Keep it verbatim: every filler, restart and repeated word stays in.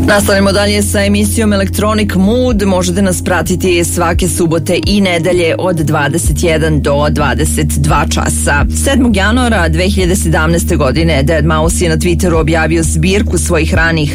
Nastavljamo dalje sa emisijom Electronic Mood. Možete nas pratiti svake subote i nedelje od dvadeset jedan do dvadeset dva časa. sedmog januara dve hiljade sedamnaeste. godine deadmau five je na Twitteru objavio zbirku svojih ranih